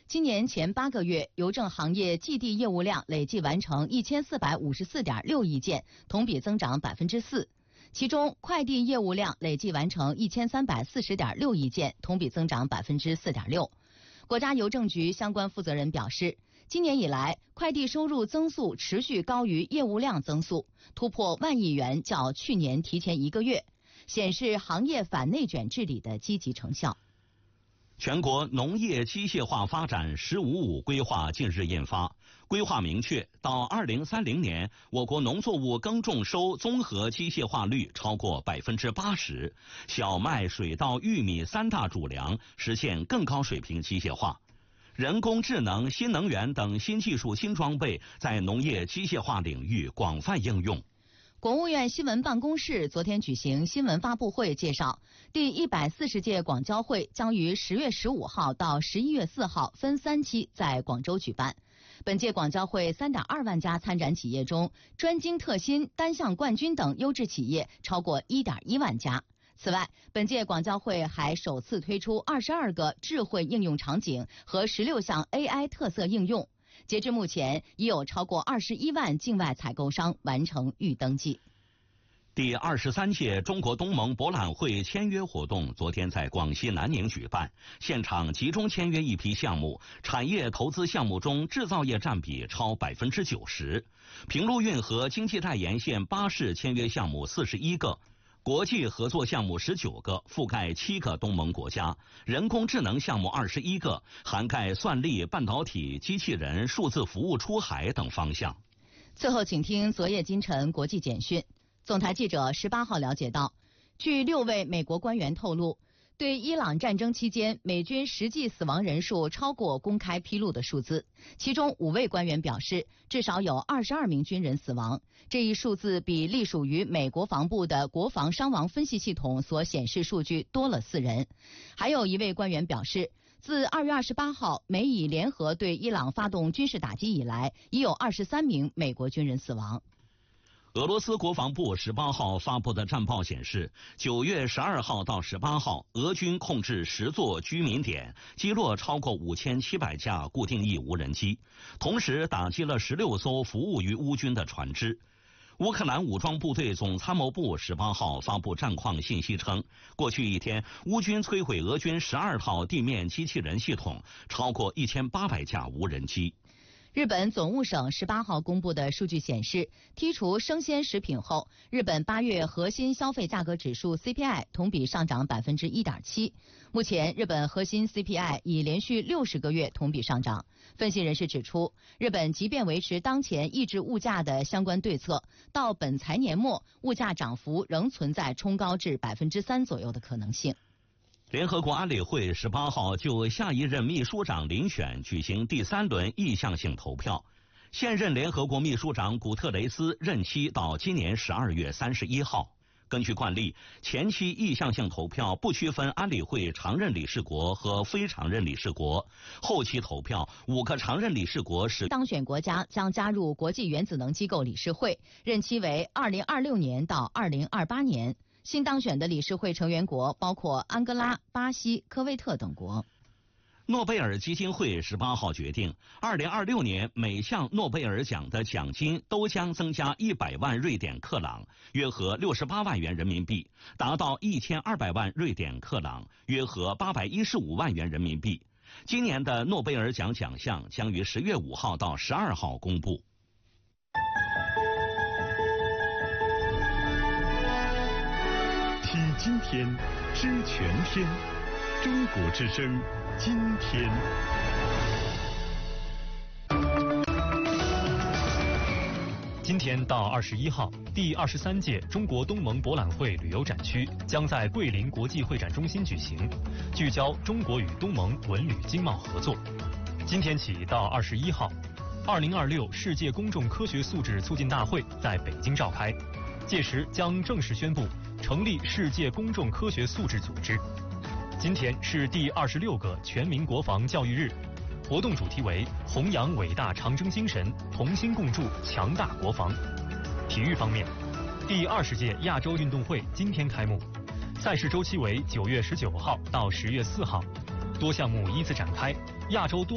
今年前8个月，邮政行业寄递业务量累计完成1454.6亿件，同比增长4%。其中，快递业务量累计完成1340.6亿件，同比增长4.6%。国家邮政局相关负责人表示，今年以来，快递收入增速持续高于业务量增速，突破1万亿元，较去年提前1个月，显示行业反内卷治理的积极成效。 全国农业机械化发展“15+5”规划近日印发，规划明确，到2030年，我国农作物耕种收综合机械化率超过80%，小麦、水稻、玉米3大主粮实现更高水平机械化。人工智能、新能源等新技术新装备在农业机械化领域广泛应用。 国务院新闻办公室昨天举行新闻发布会，介绍第140届广交会将于10月15号到11月4号分3期在广州举办。本届广交会3.2万家参展企业中，专精特新、单项冠军等优质企业超过1.1万家。此外，本届广交会还首次推出22个智慧应用场景和16项 AI 特色应用。截至目前，已有超过21万境外采购商完成预登记。 第23届中国东盟博览会签约活动昨天在广西南宁举办，现场集中签约一批项目，产业投资项目中制造业占比超90%，平陆运河经济带沿线巴士签约项目41个。国际合作项目19个，覆盖7个东盟国家；人工智能项目21个，涵盖算力、半导体、机器人、数字服务出海等方向。 最后，请听昨夜今晨国际简讯。总台记者18号了解到，据6位美国官员透露，对伊朗战争期间美军实际死亡人数超过公开披露的数字，其中5位官员表示，至少有22名军人死亡。这一数字比隶属于美国防部的国防伤亡分析系统所显示数据多了4人。还有1位官员表示，自2月28号美以联合对伊朗发动军事打击以来，已有23名美国军人死亡。 俄罗斯国防部18号发布的战报显示，9月12号到18号，俄军控制10座居民点，击落超过5700架固定翼无人机，同时打击了16艘服务于乌军的船只。乌克兰武装部队总参谋部18号发布战况信息称，过去一天，乌军摧毁俄军12套地面机器人系统，超过1800架无人机。 日本总务省18号公布的数据显示，剔除生鲜食品后，日本8月核心消费价格指数 CPI 同比上涨1.7%。目前，日本核心 CPI 已连续60个月同比上涨。分析人士指出，日本即便维持当前抑制物价的相关对策，到本财年末，物价涨幅仍存在冲高至3%左右的可能性。 联合国安理会18号就下一任秘书长遴选举行第3轮意向性投票，现任联合国秘书长古特雷斯任期到今年12月31号。根据惯例，前期意向性投票不区分安理会常任理事国和非常任理事国，后期投票5个常任理事国是当选国家将加入国际原子能机构理事会，任期为2026年到2028年。新当选的理事会成员国包括安哥拉、巴西、科威特等国。 诺贝尔基金会18号决定，2026年每项诺贝尔奖的奖金都将增加100万瑞典克朗，约合68万元人民币，达到1200万瑞典克朗，约合815万元人民币。今年的诺贝尔奖奖项将于10月5号到12号公布。 听今天，知全天，中国之声，今天。今天到21号，第23届中国东盟博览会旅游展区将在桂林国际会展中心举行，聚焦中国与东盟文旅经贸合作。今天起到21号，2026世界公众科学素质促进大会在北京召开，届时将正式宣布成立世界公众科学素质组织。今天是第26个全民国防教育日，活动主题为弘扬伟大长征精神，同心共筑强大国防。体育方面，第20届亚洲运动会今天开幕，赛事周期为9月19号到10月4号，多项目依次展开，亚洲多